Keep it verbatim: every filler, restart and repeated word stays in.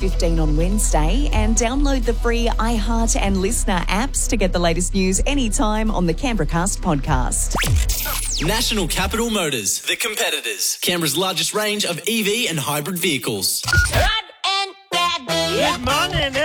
fifteen on Wednesday, and download the free iHeart and Listener apps to get the latest news anytime on the Canberra Cast podcast. National Capital Motors, the competitors. Canberra's largest range of E V and hybrid vehicles. Good morning,